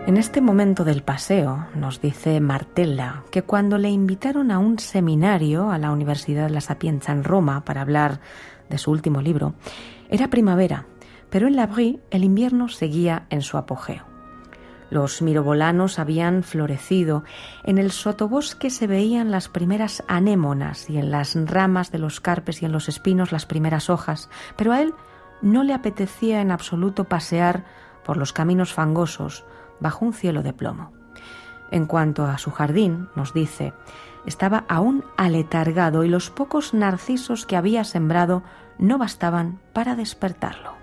En este momento del paseo, nos dice Martella que cuando le invitaron a un seminario a la Universidad La Sapienza en Roma para hablar de su último libro, era primavera, pero en l'Abri el invierno seguía en su apogeo. Los mirobolanos habían florecido, en el sotobosque se veían las primeras anémonas y en las ramas de los carpes y en los espinos las primeras hojas, pero a él no le apetecía en absoluto pasear por los caminos fangosos bajo un cielo de plomo. En cuanto a su jardín, nos dice, estaba aún aletargado y los pocos narcisos que había sembrado no bastaban para despertarlo.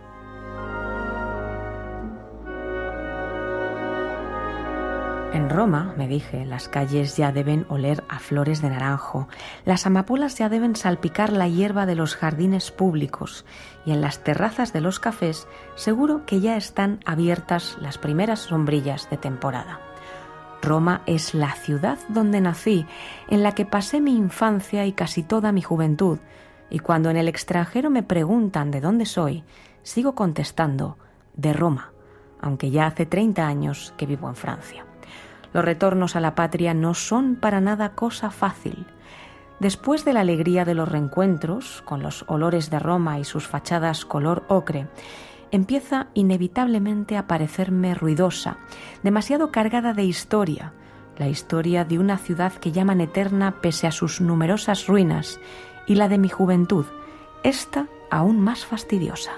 En Roma, me dije, las calles ya deben oler a flores de naranjo, las amapolas ya deben salpicar la hierba de los jardines públicos y en las terrazas de los cafés seguro que ya están abiertas las primeras sombrillas de temporada. Roma es la ciudad donde nací, en la que pasé mi infancia y casi toda mi juventud, y cuando en el extranjero me preguntan de dónde soy, sigo contestando, de Roma, aunque ya hace 30 años que vivo en Francia. Los retornos a la patria no son para nada cosa fácil. Después de la alegría de los reencuentros, con los olores de Roma y sus fachadas color ocre, empieza inevitablemente a parecerme ruidosa, demasiado cargada de historia, la historia de una ciudad que llaman eterna pese a sus numerosas ruinas, y la de mi juventud, esta aún más fastidiosa.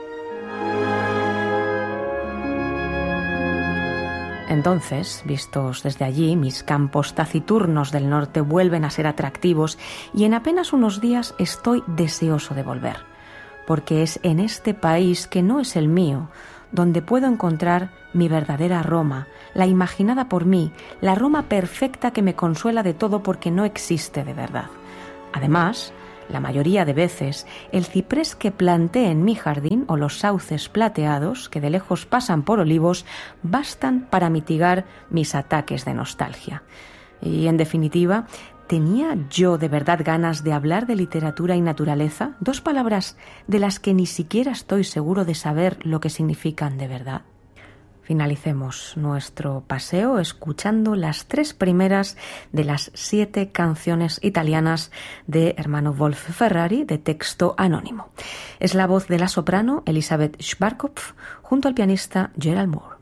Entonces, vistos desde allí, mis campos taciturnos del norte vuelven a ser atractivos y en apenas unos días estoy deseoso de volver, porque es en este país que no es el mío, donde puedo encontrar mi verdadera Roma, la imaginada por mí, la Roma perfecta que me consuela de todo porque no existe de verdad. Además, la mayoría de veces, el ciprés que planté en mi jardín o los sauces plateados, que de lejos pasan por olivos, bastan para mitigar mis ataques de nostalgia. Y, en definitiva, ¿tenía yo de verdad ganas de hablar de literatura y naturaleza? Dos palabras de las que ni siquiera estoy seguro de saber lo que significan de verdad. Finalicemos nuestro paseo escuchando las 3 primeras de las 7 canciones italianas de Hermano Wolf Ferrari de texto anónimo. Es la voz de la soprano Elisabeth Schwarzkopf junto al pianista Gerald Moore.